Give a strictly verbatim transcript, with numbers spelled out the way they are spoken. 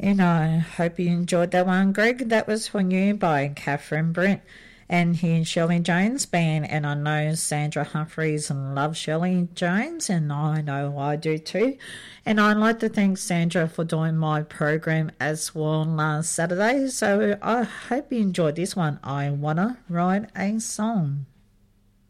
And I hope you enjoyed that one, Greg. That was for you by Catherine Brent and here's Shirley Jones Band. And I know Sandra Humphreys loves Shirley Jones, and I know I do too. And I'd like to thank Sandra for doing my program as well last Saturday. So I hope you enjoyed this one. I Wanna Write a Song.